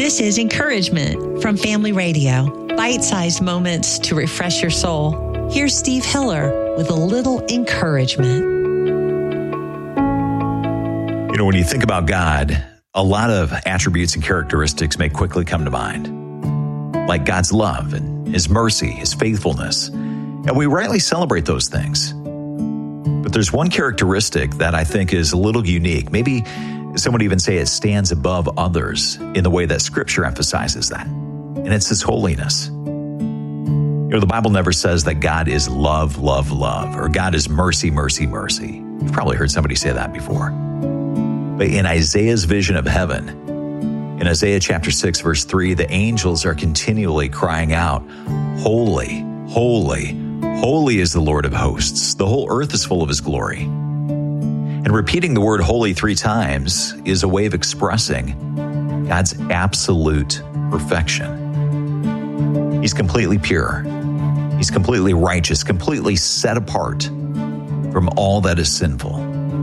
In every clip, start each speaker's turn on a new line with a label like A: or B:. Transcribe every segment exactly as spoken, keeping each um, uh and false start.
A: This is Encouragement from Family Radio. Bite-sized moments to refresh your soul. Here's Steve Hiller with a little encouragement.
B: You know, when you think about God, a lot of attributes and characteristics may quickly come to mind, like God's love and His mercy, His faithfulness. And we rightly celebrate those things. But there's one characteristic that I think is a little unique. Maybe some would even say it stands above others in the way that Scripture emphasizes that. And it's His holiness. You know, the Bible never says that God is love, love, love, or God is mercy, mercy, mercy. You've probably heard somebody say that before. But in Isaiah's vision of heaven, in Isaiah chapter six, verse three, the angels are continually crying out, "Holy, holy, holy is the Lord of hosts. The whole earth is full of His glory." And repeating the word holy three times is a way of expressing God's absolute perfection. He's completely pure. He's completely righteous, completely set apart from all that is sinful.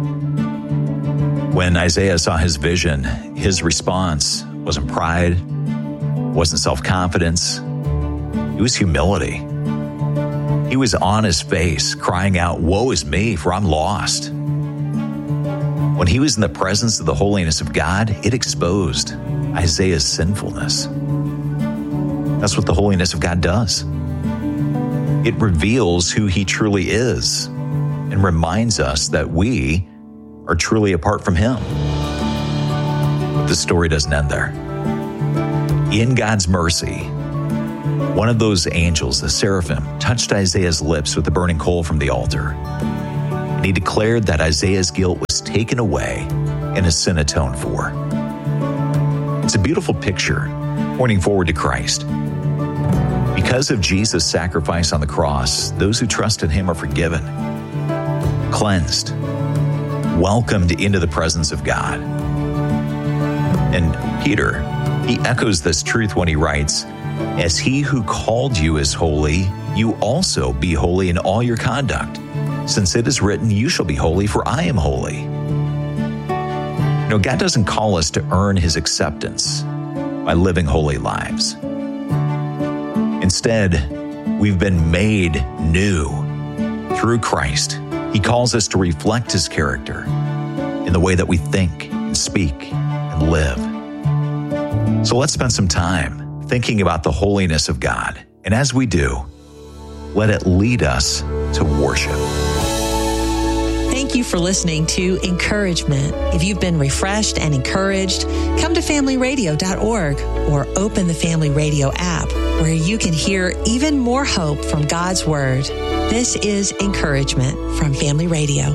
B: When Isaiah saw his vision, his response wasn't pride, wasn't self-confidence. It was humility. He was on his face, crying out, "Woe is me, for I'm lost." When he was in the presence of the holiness of God, it exposed Isaiah's sinfulness. That's what the holiness of God does. It reveals who He truly is and reminds us that we are truly apart from Him. But the story doesn't end there. In God's mercy, one of those angels, the seraphim, touched Isaiah's lips with the burning coal from the altar. And he declared that Isaiah's guilt was taken away and his sin atoned for. It's a beautiful picture pointing forward to Christ. Because of Jesus' sacrifice on the cross, those who trust in Him are forgiven, cleansed, welcomed into the presence of God. And Peter, he echoes this truth when he writes, "As He who called you is holy, you also be holy in all your conduct, since it is written, 'You shall be holy, for I am holy.'" You know, God doesn't call us to earn His acceptance by living holy lives. Instead, we've been made new through Christ. He calls us to reflect His character in the way that we think and speak and live. So let's spend some time thinking about the holiness of God. And as we do, let it lead us to worship.
A: Thank you for listening to Encouragement. If you've been refreshed and encouraged, come to family radio dot org or open the Family Radio app where you can hear even more hope from God's Word. This is Encouragement from Family Radio.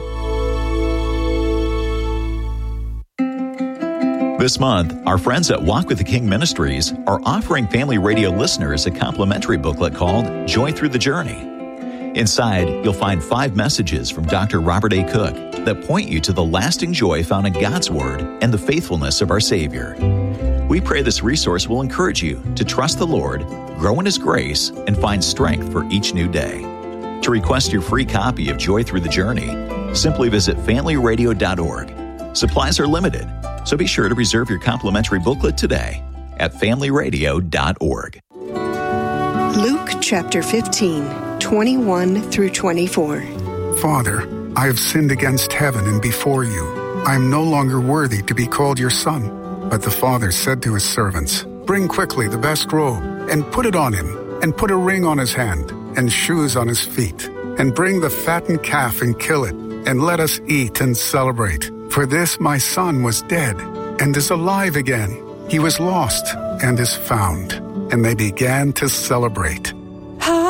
B: This month, our friends at Walk with the King Ministries are offering Family Radio listeners a complimentary booklet called Joy Through the Journey. Inside, you'll find five messages from Doctor Robert A. Cook that point you to the lasting joy found in God's Word and the faithfulness of our Savior. We pray this resource will encourage you to trust the Lord, grow in His grace, and find strength for each new day. To request your free copy of Joy Through the Journey, simply visit family radio dot org. Supplies are limited, so be sure to reserve your complimentary booklet today at family radio dot org.
C: Luke chapter fifteen, twenty-one through twenty-four.
D: Father, I have sinned against heaven and before you. I am no longer worthy to be called your son. But the father said to his servants, "Bring quickly the best robe and put it on him, and put a ring on his hand and shoes on his feet. And bring the fattened calf and kill it, and let us eat and celebrate. For this my son was dead and is alive again. He was lost and is found." And they began to celebrate.